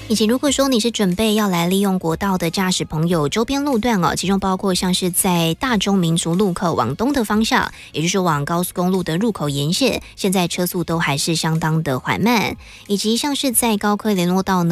以及如果说你是准备要来利用国道的驾驶朋友，周边路段其中包括像是在大中民族路口往东的方向，也就是往高速公路的入口沿线，现在车速都还是相当的缓慢，以及像是在高科联络道呢。